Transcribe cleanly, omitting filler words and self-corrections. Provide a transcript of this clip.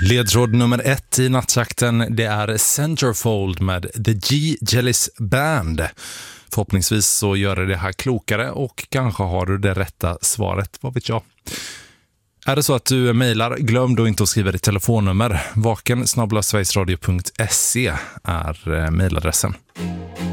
Ledtråd nummer 1 i nattjakten, det är Centerfold med The G-Jellies Band. Förhoppningsvis så gör det här klokare och kanske har du det rätta svaret, vad vet jag. Är det så att du mejlar, glöm då inte att skriva ditt telefonnummer. vaken@sverigesradio.se är mejladressen.